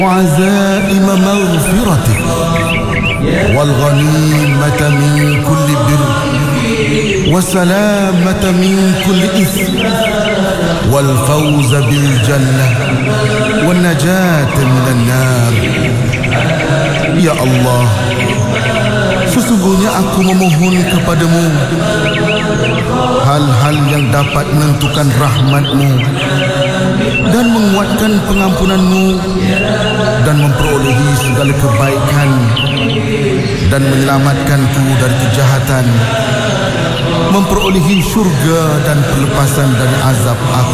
وعزائم مغفرتك والغنيمة من كل بر والسلامة من كل إثم والفوز بالجنة والنجاة من النار. Ya Allah, sesungguhnya aku memohon kepadamu hal-hal yang dapat menentukan rahmat-Mu dan menguatkan pengampunan-Mu dan memperolehi segala kebaikan dan menyelamatkanku dari kejahatan, memperolehi syurga dan pelepasan dari azab aku.